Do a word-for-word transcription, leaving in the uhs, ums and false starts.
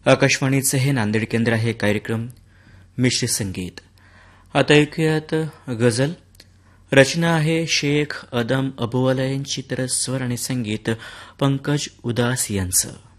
आकाशवाणीचे हे नांदेड केंद्र आहे. कार्यक्रम मिश्र संगीत. आता ऐकूयात गझल. रचना आहे शेख अदम अबूवाला यांची, तर स्वर आणि संगीत पंकज उदास यांचं.